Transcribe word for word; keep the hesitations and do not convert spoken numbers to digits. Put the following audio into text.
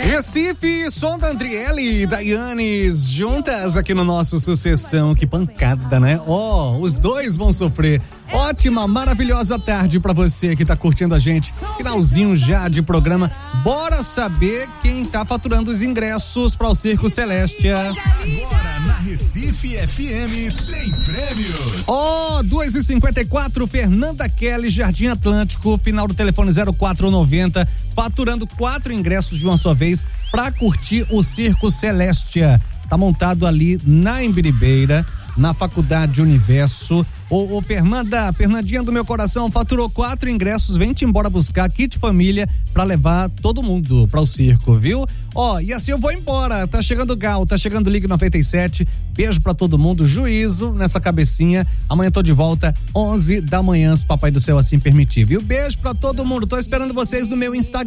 Recife, som da Andriele e Daianes juntas aqui no nosso Sucessão. Que pancada, né? Ó, oh, os dois vão sofrer. Ótima, maravilhosa tarde pra você que tá curtindo a gente. Finalzinho já de programa. Bora saber quem tá faturando os ingressos para o Circo Celestia. Agora na Recife F M tem prêmios. Ó, oh, duas e cinquenta e quatro, Fernanda Kelly, Jardim Atlântico, final do telefone zero quatro noventa, faturando quatro ingressos de uma só vez pra curtir o Circo Celestia. Tá montado ali na Embiribeira, na Faculdade Universo. Ô, ô Fernanda, Fernandinha do meu coração, faturou quatro ingressos, vem te embora buscar kit família pra levar todo mundo pra o circo, viu? Ó, e assim eu vou embora, tá chegando o Gal, tá chegando o Ligue noventa e sete, beijo pra todo mundo, juízo nessa cabecinha, amanhã tô de volta, onze da manhã, se Papai do Céu assim permitir, viu? Beijo pra todo mundo, tô esperando vocês no meu Instagram.